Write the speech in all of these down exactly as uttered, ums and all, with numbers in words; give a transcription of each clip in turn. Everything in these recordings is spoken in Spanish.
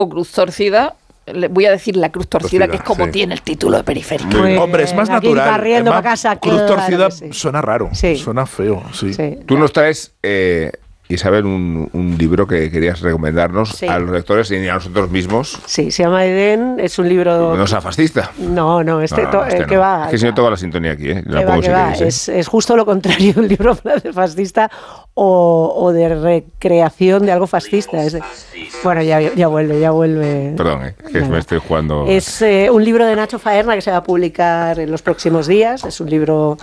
o Cruz Torcida. Le voy a decir la Cruz Torcida, torcida que es como sí. tiene el título de Periférico. Muy Hombre, es más natural. Es más, casa, Cruz Torcida sí. suena raro, sí. suena feo. Sí. Sí. Tú nos traes, eh, Isabel, un, un libro que querías recomendarnos sí. a los lectores y a nosotros mismos. Sí, se llama Edén, es un libro... No sea fascista. No, no, este, no, no, este to- no. que va... Es que si no toca la sintonía aquí, ¿eh? La que pongo va, si va. queréis, ¿eh? Es, es justo lo contrario, un libro de fascista o, o de recreación de algo fascista. Es de, bueno, ya, ya vuelve, ya vuelve. Perdón, eh, que Nada. me estoy jugando... Es eh, un libro de Nacho Faerna que se va a publicar en los próximos días. Es un libro...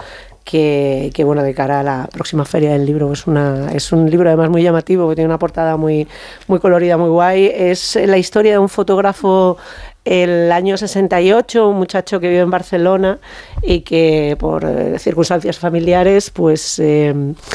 Que, que bueno, de cara a la próxima feria del libro es una es un libro además muy llamativo, que tiene una portada muy, muy colorida, muy guay. Es la historia de un fotógrafo el año sesenta y ocho, un muchacho que vive en Barcelona y que por eh, circunstancias familiares pues eh,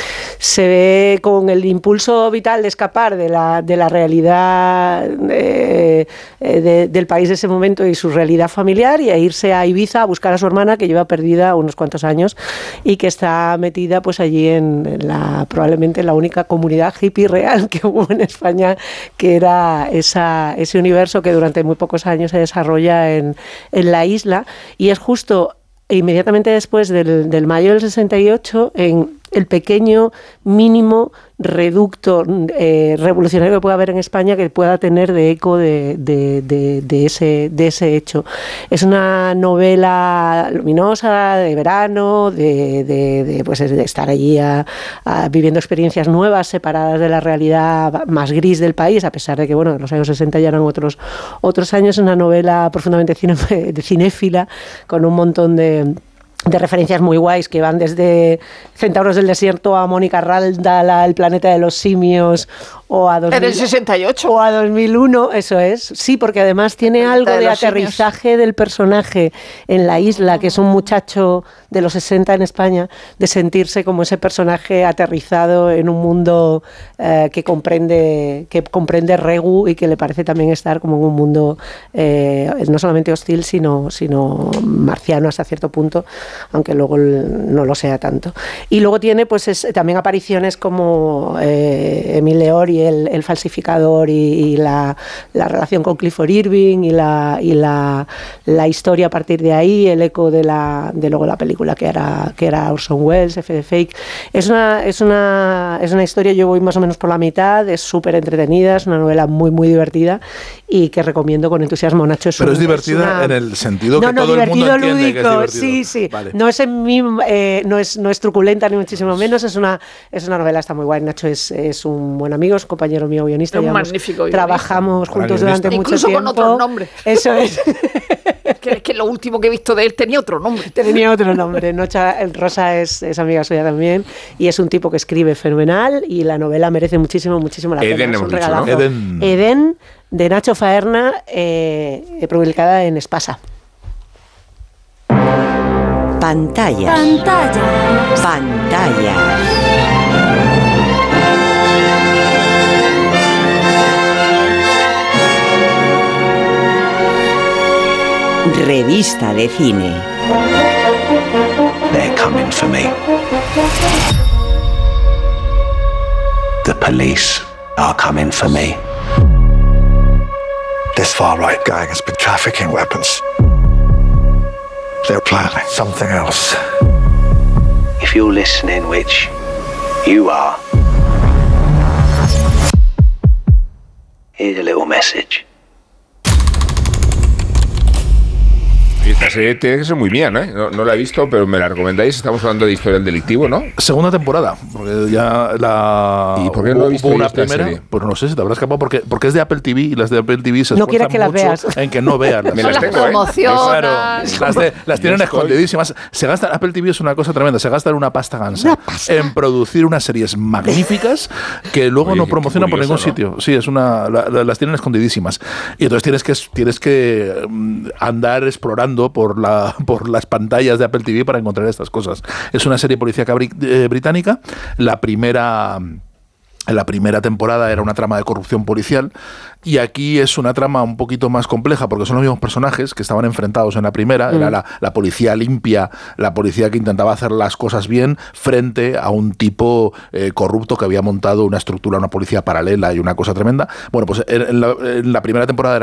se ve con el impulso vital de escapar de la, de la realidad eh, de, del país de ese momento y su realidad familiar, y a irse a Ibiza a buscar a su hermana, que lleva perdida unos cuantos años y que está metida pues allí en la probablemente la única comunidad hippie real que hubo en España, que era esa, ese universo que durante muy pocos años se desarrolla en, en la isla, y es justo inmediatamente después del, del mayo del sesenta y ocho, en el pequeño mínimo reducto eh, revolucionario que pueda haber en España, que pueda tener de eco de, de, de, de, ese, de ese hecho. Es una novela luminosa, de verano, de, de, de, pues de estar allí a, a, viviendo experiencias nuevas, separadas de la realidad más gris del país, a pesar de que bueno, los años sesenta ya eran otros, otros años. Es una novela profundamente cine, de cinéfila, con un montón de... de referencias muy guays que van desde Centauros del Desierto a Mónica Raldal, al Planeta de los Simios, o a dos mil, en el sesenta y ocho o a dos mil uno, eso es, sí, porque además tiene algo de, de aterrizaje simios. Del personaje en la isla, que es un muchacho de los sesenta en España, de sentirse como ese personaje aterrizado en un mundo eh, que comprende que comprende Regu, y que le parece también estar como en un mundo eh, no solamente hostil, sino, sino marciano hasta cierto punto, aunque luego no lo sea tanto. Y luego tiene pues es, también apariciones como eh, Emile Ori, el, el falsificador, y, y la, la relación con Clifford Irving, y la y la, la historia a partir de ahí, el eco de la de luego la película que era que era Orson Welles, F de Fake. Es una es una es una historia, yo voy más o menos por la mitad, es súper entretenida, es una novela muy muy divertida y que recomiendo con entusiasmo. Nacho es Pero un, es divertida es una, en el sentido que no, no, todo el mundo entiende lúdico, que es divertido. Sí, sí. Vale. No es en mí, eh, no es no es truculenta ni muchísimo menos, es una es una novela, está muy guay. Nacho es, es un buen amigo, es compañero mío guionista, un digamos, magnífico guionista. Trabajamos juntos durante mucho Incluso tiempo. Incluso con otro nombre. Eso es. que, es que lo último que he visto de él tenía otro nombre. Tenía otro nombre. Nocha, Rosa es, es amiga suya también, y es un tipo que escribe fenomenal, y la novela merece muchísimo, muchísimo la pena. Eden, es un dicho, regalazo. ¿no? Eden. Eden, de Nacho Faerna, eh, publicada en Espasa. Pantallas. Pantallas. Pantallas. Revista de cine. They're coming for me. The police are coming for me. This far-right gang has been trafficking weapons. They're planning something else. If you're listening, which you are, here's a little message. Esta serie tiene que ser muy mía, ¿no? ¿no? No la he visto, pero me la recomendáis. Estamos hablando de historial delictivo, ¿no? Segunda temporada, porque ya la... ¿Y por qué no he visto una esta primera? serie? Pues no sé si te habrá escapado, porque, porque es de Apple T V, y las de Apple T V se no quieres que las mucho veas. en que no veas. Me las tengo, promocionan. ¿eh? Claro, las, de, las tienen estoy... escondidísimas. Se gasta, Apple T V es una cosa tremenda. Se gastan una pasta gansa una pasta. en producir unas series magníficas que luego Oye, no promocionan por ningún curioso, ¿no? sitio. Sí, es una, la, la, las tienen escondidísimas. Y entonces tienes que, tienes que andar explorando por, la, por las pantallas de Apple T V para encontrar estas cosas. Es una serie policíaca br- eh, británica. La primera... En la primera temporada era una trama de corrupción policial y aquí es una trama un poquito más compleja porque son los mismos personajes que estaban enfrentados en la primera. Mm. Era la, la policía limpia, la policía que intentaba hacer las cosas bien frente a un tipo eh, corrupto que había montado una estructura, una policía paralela y una cosa tremenda. Bueno, pues en la, en la primera temporada era